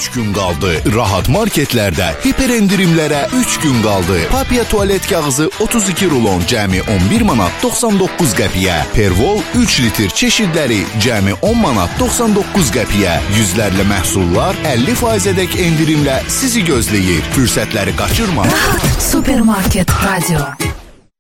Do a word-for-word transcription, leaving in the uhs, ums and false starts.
üç gün qaldı. Rahat marketlərdə hiper endirimlərə üç gün qaldı. Papia tualet kağızı otuz iki rulon cəmi on bir manat doxsan doqquz qəpiyə. Pervol üç litr çeşidləri cəmi on manat doxsan doqquz qəpiyə. Yüzlərlə məhsullar əlli faizədək endirimlə sizi gözləyir. Fürsətləri qaçırma. Rahat Supermarket Radio.